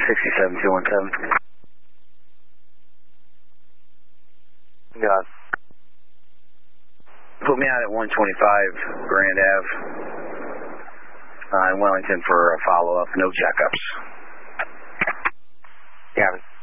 67217. God. Put me out at 125 Grand Ave in Wellington for a follow-up, no checkups. Yeah.